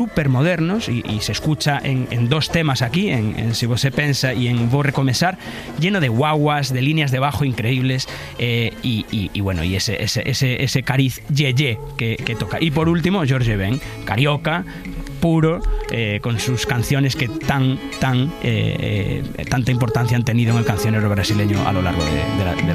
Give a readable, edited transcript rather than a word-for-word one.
súper modernos y se escucha en dos temas aquí, en Si Vos se pensa y en Vou recomenzar, lleno de guaguas, de líneas de bajo increíbles y bueno, y ese cariz ye que toca. Y por último, Jorge Ben, carioca, puro, con sus canciones que tanta importancia han tenido en el cancionero brasileño a lo largo de la